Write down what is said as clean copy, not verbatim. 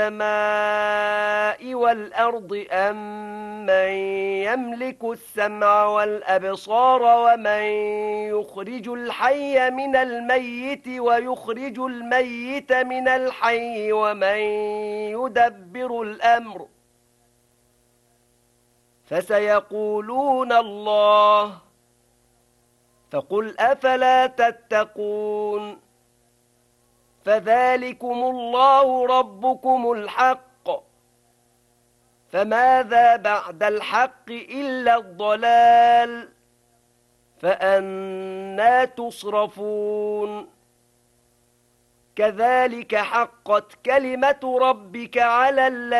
السماء والأرض أمن يملك السمع والأبصار ومن يخرج الحي من الميت ويخرج الميت من الحي ومن يدبر الأمر فسيقولون الله فقل أفلا تتقون فذلكم الله ربكم الحق فماذا بعد الحق إلا الضلال فأنى تصرفون كذلك حقت كلمة ربك على الذين